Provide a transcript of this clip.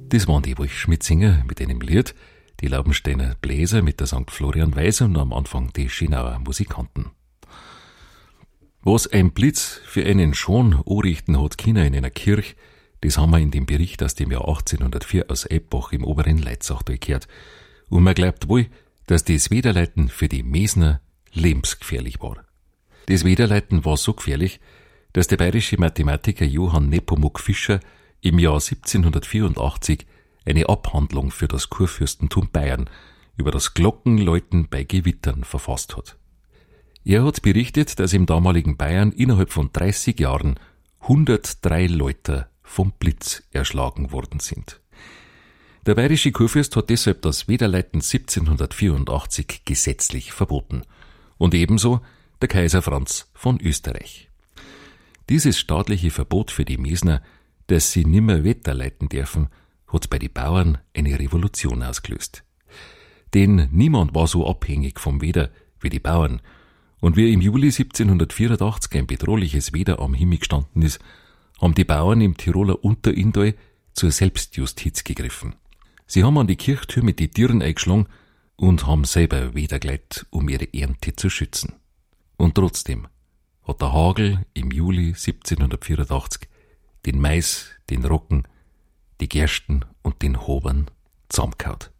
Das waren die Wolfschmitzinger mit einem Lied, die Laubensteiner Bläser mit der St. Florian Weiß und am Anfang die Schenauer Musikanten. Was ein Blitz für einen schon anrichten hat China in einer Kirche, das haben wir in dem Bericht aus dem Jahr 1804 aus Eppbach im oberen Leitzachtal gehört. Und man glaubt wohl, dass das Wederleiten für die Mesner lebensgefährlich war. Das Wederleiten war so gefährlich, dass der bayerische Mathematiker Johann Nepomuk Fischer im Jahr 1784 eine Abhandlung für das Kurfürstentum Bayern über das Glockenläuten bei Gewittern verfasst hat. Er hat berichtet, dass im damaligen Bayern innerhalb von 30 Jahren 103 Läuter vom Blitz erschlagen worden sind. Der bayerische Kurfürst hat deshalb das Wederleiten 1784 gesetzlich verboten und ebenso der Kaiser Franz von Österreich. Dieses staatliche Verbot für die Mesner, dass sie nimmer Wetter leiten dürfen, hat bei den Bauern eine Revolution ausgelöst. Denn niemand war so abhängig vom Wetter wie die Bauern, und wie im Juli 1784 ein bedrohliches Wetter am Himmel gestanden ist, haben die Bauern im Tiroler Unterinntal zur Selbstjustiz gegriffen. Sie haben an die Kirchtür mit die Tieren eingeschlagen und haben selber Wetter geleitet, um ihre Ernte zu schützen. Und trotzdem hat der Hagel im Juli 1784 den Mais, den Roggen, die Gersten und den Hobern zusammengehauen.